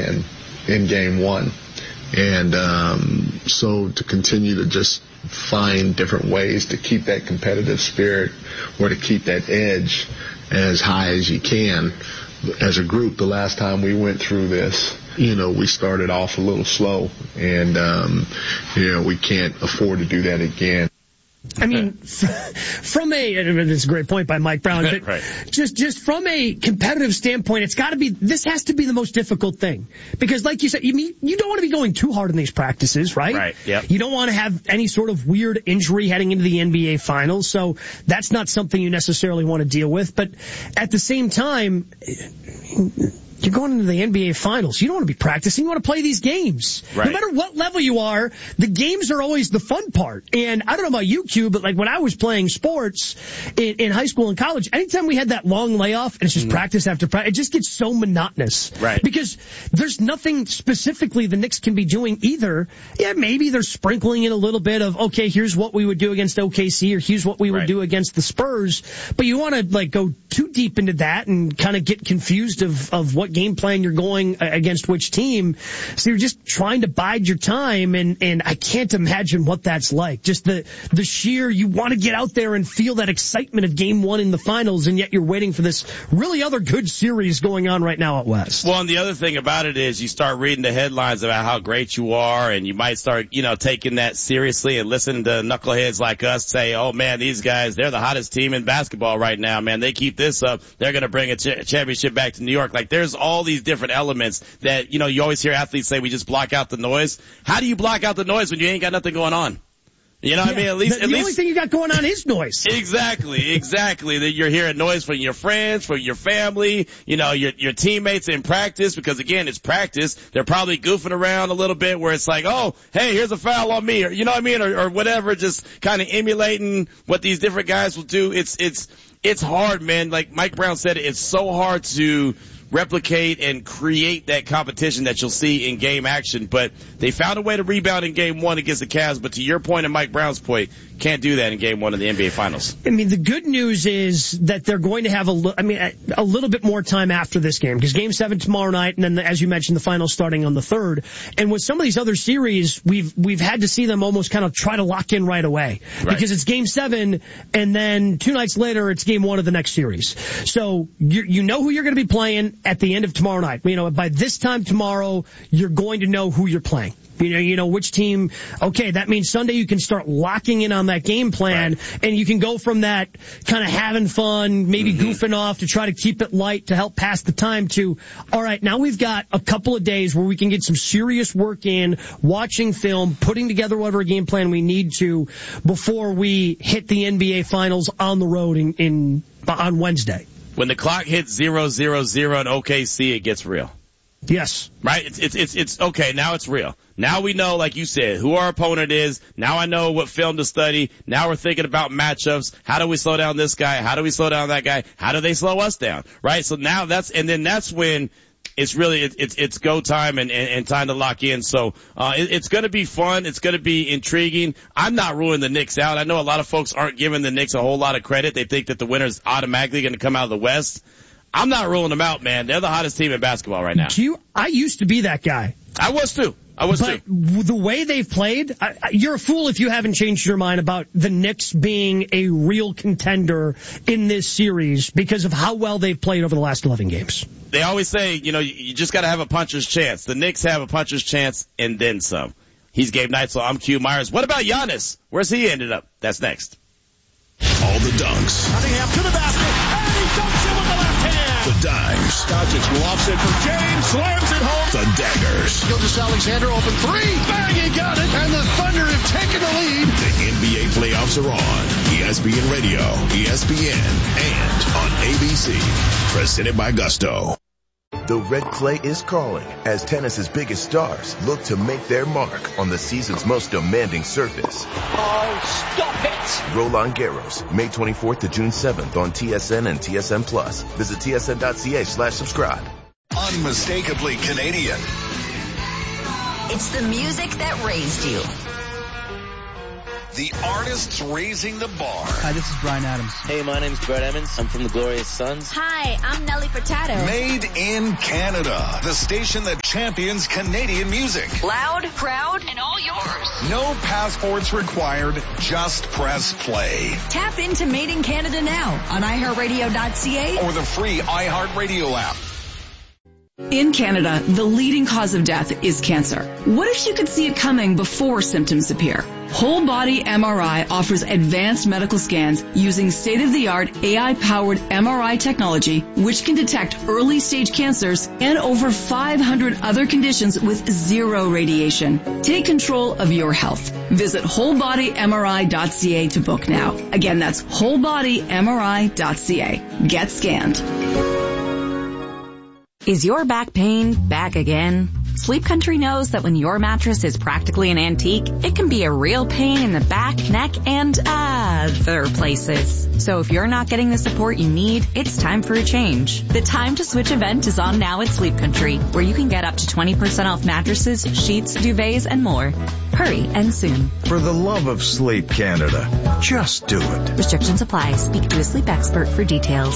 plan in game one. And so to continue to just find different ways to keep that competitive spirit or to keep that edge as high as you can. As a group, the last time we went through this, we started off a little slow, and, we can't afford to do that again. I mean, it's a great point by Mike Brown, but right. just from a competitive standpoint, this has to be the most difficult thing. Because like you said, you don't want to be going too hard in these practices, right? Right, yep. You don't want to have any sort of weird injury heading into the NBA Finals, so that's not something you necessarily want to deal with. But at the same time, you're going into the NBA Finals. You don't want to be practicing. You want to play these games. Right. No matter what level you are, the games are always the fun part. And I don't know about you, Q, but like when I was playing sports in high school and college, anytime we had that long layoff and it's just practice after practice, it just gets so monotonous. Right. Because there's nothing specifically the Knicks can be doing either. Yeah, maybe they're sprinkling in a little bit of, okay, here's what we would do against OKC or here's what we would do against the Spurs. But you want to go too deep into that and kind of get confused of what game plan you're going against which team. So you're just trying to bide your time, and I can't imagine what that's like. Just the sheer, you want to get out there and feel that excitement of game one in the finals, and yet you're waiting for this really other good series going on right now at West. Well, and the other thing about it is you start reading the headlines about how great you are, and you might start, taking that seriously and listening to knuckleheads like us say, oh man, these guys, they're the hottest team in basketball right now, man. They keep this up, they're going to bring a championship back to New York. Like, there's all these different elements that, you always hear athletes say we just block out the noise. How do you block out the noise when you ain't got nothing going on? You know what I mean? At least the only thing you got going on is noise. Exactly. That you're hearing noise from your friends, from your family, your teammates in practice, because again, it's practice. They're probably goofing around a little bit where it's like, oh, hey, here's a foul on me, or you know what I mean, or whatever, just kind of emulating what these different guys will do. It's hard, man. Like Mike Brown said, it's so hard to replicate and create that competition that you'll see in game action. But they found a way to rebound in game one against the Cavs. But to your point and Mike Brown's point, can't do that in game one of the NBA Finals. I mean, the good news is that they're going to have a little bit more time after this game, because game 7 tomorrow night, and then, as you mentioned, the finals starting on the 3rd. And with some of these other series, we've had to see them almost kind of try to lock in right away, because it's game 7, and then 2 nights later, it's game 1 of the next series. So you know who you're going to be playing at the end of tomorrow night. By this time tomorrow, you're going to know who you're playing. You know which team. Okay, that means Sunday you can start locking in on that game plan, and you can go from that kind of having fun, maybe goofing off to try to keep it light to help pass the time to, all right, now we've got a couple of days where we can get some serious work in, watching film, putting together whatever game plan we need to before we hit the NBA Finals on the road on Wednesday. When the clock hits 0-0-0 in OKC, it gets real. Yes. Right? It's okay. Now it's real. Now we know, like you said, who our opponent is. Now I know what film to study. Now we're thinking about matchups. How do we slow down this guy? How do we slow down that guy? How do they slow us down? Right? So now that's when it's really, it's go time and time to lock in. So, it's gonna be fun. It's gonna be intriguing. I'm not ruling the Knicks out. I know a lot of folks aren't giving the Knicks a whole lot of credit. They think that the winner's automatically gonna come out of the West. I'm not ruling them out, man. They're the hottest team in basketball right now. I used to be that guy. I was too. But the way they've played, you're a fool if you haven't changed your mind about the Knicks being a real contender in this series because of how well they've played over the last 11 games. They always say, you just got to have a puncher's chance. The Knicks have a puncher's chance and then some. He's Gabe Neitzel. I'm Q Myers. What about Giannis? Where's he ended up? That's next. All the dunks. Cunningham to the basket, and he dunks it with the left hand. The dimes. Doncic lofts it for James, slams it home. The daggers. Gilgeous-Alexander open three. Bang, he got it, and the Thunder have taken the lead. The NBA playoffs are on ESPN Radio, ESPN, and on ABC. Presented by Gusto. The red clay is calling as tennis's biggest stars look to make their mark on the season's most demanding surface. Oh, stop it! Roland Garros, May 24th to June 7th on TSN and TSN Plus. Visit tsn.ca/subscribe. Unmistakably Canadian. It's the music that raised you. The artists raising the bar. Hi, this is Bryan Adams. Hey, my name's Brett Emmons. I'm from the Glorious Sons. Hi, I'm Nelly Furtado. Made in Canada. The station that champions Canadian music. Loud, proud, and all yours. No passports required. Just press play. Tap into Made in Canada now on iHeartRadio.ca or the free iHeartRadio app. In Canada, the leading cause of death is cancer. What if you could see it coming before symptoms appear? Whole Body MRI offers advanced medical scans using state-of-the-art AI-powered MRI technology, which can detect early-stage cancers and over 500 other conditions with zero radiation. Take control of your health. Visit WholeBodyMRI.ca to book now. Again, that's WholeBodyMRI.ca. Get scanned. Is your back pain back again? Sleep Country knows that when your mattress is practically an antique, it can be a real pain in the back, neck, and other places. So if you're not getting the support you need, it's time for a change. The Time to Switch event is on now at Sleep Country, where you can get up to 20% off mattresses, sheets, duvets, and more. Hurry and soon. For the love of sleep, Canada, just do it. Restrictions apply. Speak to a sleep expert for details.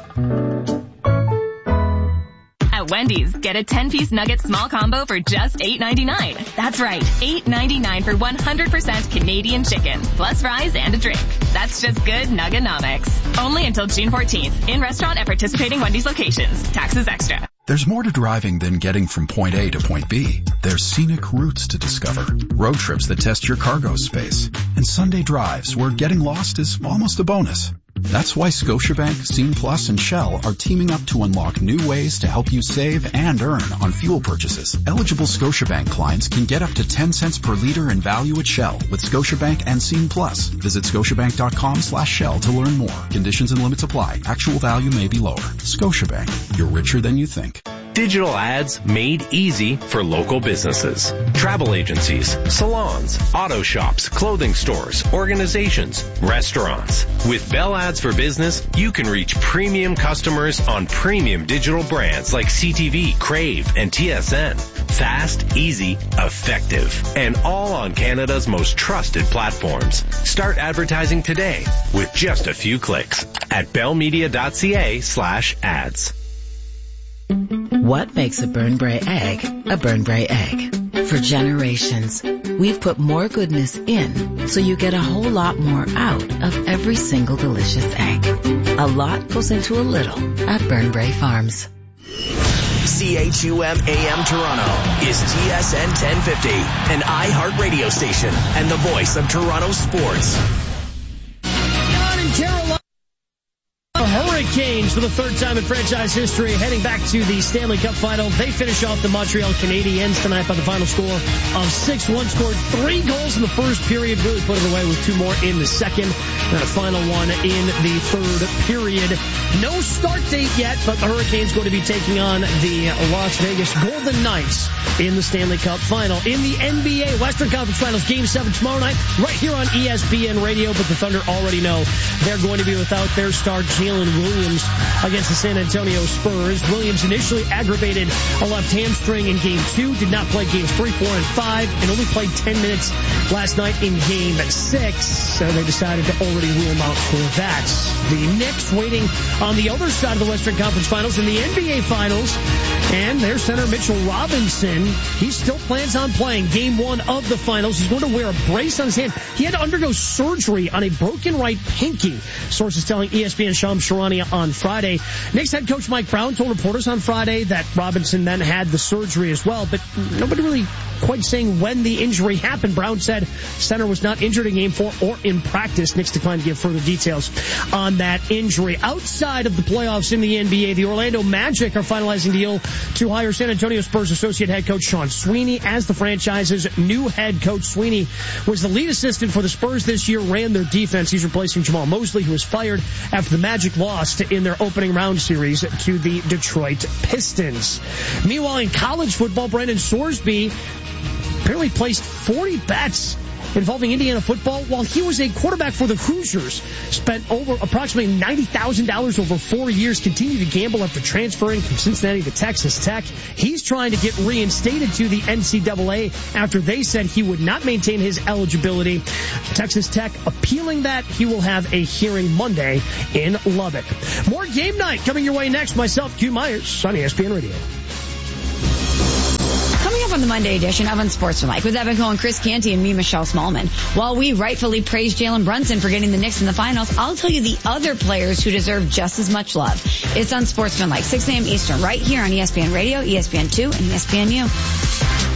At Wendy's, get a 10-piece nugget small combo for just $8.99. That's right, $8.99 for 100% Canadian chicken, plus fries and a drink. That's just good Nuggenomics. Only until June 14th. In restaurant at participating Wendy's locations. Taxes extra. There's more to driving than getting from point A to point B. There's scenic routes to discover, road trips that test your cargo space, and Sunday drives where getting lost is almost a bonus. That's why Scotiabank, Scene Plus, and Shell are teaming up to unlock new ways to help you save and earn on fuel purchases. Eligible Scotiabank clients can get up to 10 cents per liter in value at Shell with Scotiabank and Scene Plus. Visit scotiabank.com/Shell to learn more. Conditions and limits apply. Actual value may be lower. Scotiabank. You're richer than you think. Digital ads made easy for local businesses. Travel agencies, salons, auto shops, clothing stores, organizations, restaurants. With Bell Ads for Business, you can reach premium customers on premium digital brands like CTV, Crave, and TSN. Fast, easy, effective, and all on Canada's most trusted platforms. Start advertising today with just a few clicks at bellmedia.ca/ads. What makes a Burnbrae egg a Burnbrae egg? For generations, we've put more goodness in so you get a whole lot more out of every single delicious egg. A lot goes into a little at Burnbrae Farms. CHUM AM Toronto is TSN 1050, an iHeart radio station and the voice of Toronto sports. Down in Carolina, Hurricanes for the third time in franchise history heading back to the Stanley Cup final. They finish off the Montreal Canadiens tonight by the final score of 6-1. Scored 3 goals in the first period, really put it away with 2 more in the second, and a final one in the third period. No start date yet, but the Hurricanes going to be taking on the Las Vegas Golden Knights in the Stanley Cup final. In the NBA Western Conference Finals, Game 7 tomorrow night, right here on ESPN Radio, but the Thunder already know they're going to be without their star Jalen Williams against the San Antonio Spurs. Williams initially aggravated a left hamstring in Game 2, did not play Games 3, 4, and 5, and only played 10 minutes last night in Game 6, so they decided to already rule him out for that. The Knicks waiting on the other side of the Western Conference Finals in the NBA Finals, and their center Mitchell Robinson, he still plans on playing Game 1 of the Finals. He's going to wear a brace on his hand. He had to undergo surgery on a broken right pinky, sources telling ESPN Shams Charania on Friday. Knicks head coach Mike Brown told reporters on Friday that Robinson then had the surgery as well, but nobody really quite saying when the injury happened. Brown said center was not injured in Game 4 or in practice. Knicks declined to give further details on that injury. Outside of the playoffs in the NBA, the Orlando Magic are finalizing a deal to hire San Antonio Spurs associate head coach Sean Sweeney as the franchise's new head coach. Sweeney was the lead assistant for the Spurs this year, ran their defense. He's replacing Jamal Mosley, who was fired after the Magic lost in their opening round series to the Detroit Pistons. Meanwhile, in college football, Brandon Sorsby apparently placed 40 bets involving Indiana football. While he was a quarterback for the Hoosiers, spent over approximately $90,000 over 4 years, continued to gamble after transferring from Cincinnati to Texas Tech. He's trying to get reinstated to the NCAA after they said he would not maintain his eligibility. Texas Tech appealing that. He will have a hearing Monday in Lubbock. More Game Night coming your way next. Myself, Q Myers, on ESPN Radio. Coming up on the Monday edition of Unsportsmanlike with Evan Cohen, Chris Canty, and me, Michelle Smallman. While we rightfully praise Jalen Brunson for getting the Knicks in the finals, I'll tell you the other players who deserve just as much love. It's Unsportsmanlike, 6 a.m. Eastern, right here on ESPN Radio, ESPN2, and ESPNU.